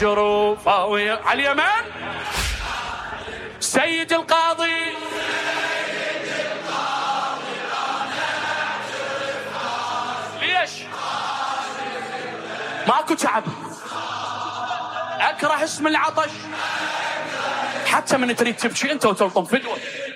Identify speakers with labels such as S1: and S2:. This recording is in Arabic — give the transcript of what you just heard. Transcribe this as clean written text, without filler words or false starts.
S1: جروفاوي على اليمن سيد القاضي ليش ماكو شعب اكره اسم العطش حتى من تريد تبكي انت وتلطم فدوه